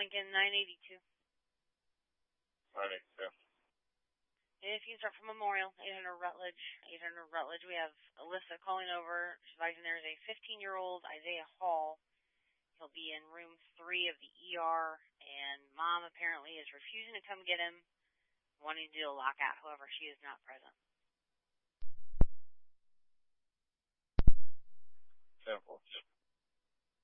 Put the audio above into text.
Lincoln 982. 982. If you start from Memorial, 800 Rutledge. 800 Rutledge. We have Alyssa calling over. She's advising there's a 15-year-old Isaiah Hall. He'll be in room 3 of the ER, and Mom apparently is refusing to come get him, wanting to do a lockout. However, she is not present. Simple.